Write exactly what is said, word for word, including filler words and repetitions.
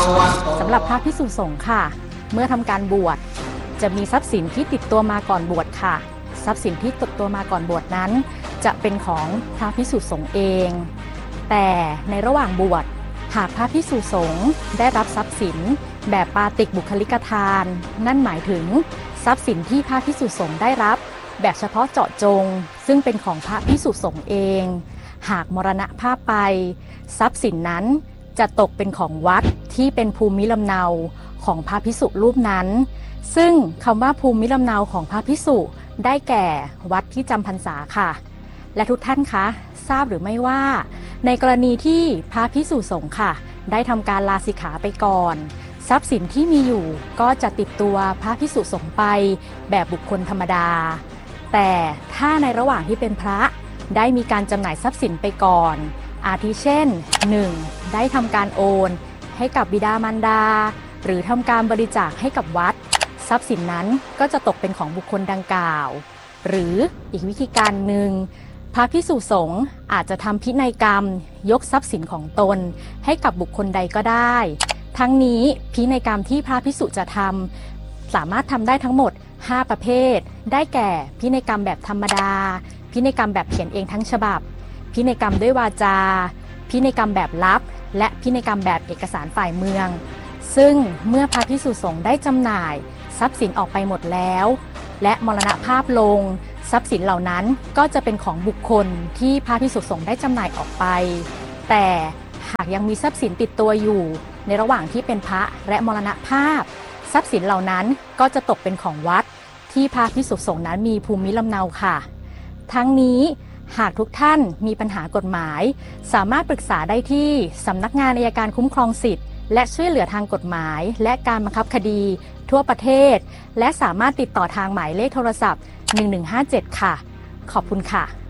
สำหรับพระภิกษุสงฆ์ค่ะเมื่อทำการบวชจะมีทรัพย์สินที่ติดตัวมาก่อนบวชค่ะทรัพย์สินที่ติดตัวมาก่อนบวชนั้นจะเป็นของพระภิกษุสงฆ์เองแต่ในระหว่างบวชหากพระภิกษุสงฆ์ได้รับทรัพย์สินแบบปาติกบุคลิกทานนั่นหมายถึงทรัพย์สินที่พระภิกษุสงฆ์ได้รับแบบเฉพาะเจาะจงซึ่งเป็นของพระภิกษุสงฆ์เองหากมรณภาพไปทรัพย์สินนั้นจะตกเป็นของวัดที่เป็นภูมิลำเนาของพระภิกษุรูปนั้นซึ่งคำว่าภูมิลำเนาของพระภิกษุได้แก่วัดที่จำพรรษาค่ะและทุกท่านคะทราบหรือไม่ว่าในกรณีที่พระภิกษุสงฆ์ค่ะได้ทำการลาสิกขาไปก่อนทรัพย์สินที่มีอยู่ก็จะติดตัวพระภิกษุสงฆ์ไปแบบบุคคลธรรมดาแต่ถ้าในระหว่างที่เป็นพระได้มีการจำหน่ายทรัพย์สินไปก่อนอาทิเช่น หนึ่ง ได้ทำการโอนให้กับบิดามารดาหรือทำการบริจาคให้กับวัดทรัพย์สินนั้นก็จะตกเป็นของบุคคลดังกล่าวหรืออีกวิธีการหนึ่งพระภิกษุสงฆ์อาจจะทำพินัยกรรมยกทรัพย์สินของตนให้กับบุคคลใดก็ได้ทั้งนี้พินัยกรรมที่พระภิกษุจะทำสามารถทำได้ทั้งหมดห้าประเภทได้แก่พินัยกรรมแบบธรรมดาพินัยกรรมแบบเขียนเองทั้งฉบับพินัยกรรมด้วยวาจาพินัยกรรมแบบลับและพินัยกรรมแบบเอกสารฝ่ายเมืองซึ่งเมื่อพระภิกษุสงฆ์ได้จำหน่ายทรัพย์สินออกไปหมดแล้วและมรณภาพลงทรัพย์สินเหล่านั้นก็จะเป็นของบุคคลที่พระภิกษุสงฆ์ได้จำหน่ายออกไปแต่หากยังมีทรัพย์สินติดตัวอยู่ในระหว่างที่เป็นพระและมรณภาพทรัพย์สินเหล่านั้นก็จะตกเป็นของวัดที่พระภิกษุสงฆ์นั้นมีภูมิลำเนาค่ะทั้งนี้หากทุกท่านมีปัญหากฎหมายสามารถปรึกษาได้ที่สำนักงานอัยการคุ้มครองสิทธิ์และช่วยเหลือทางกฎหมายและการบังคับคดีทั่วประเทศและสามารถติดต่อทางหมายเลขโทรศัพท์หนึ่งหนึ่งห้าเจ็ดค่ะขอบคุณค่ะ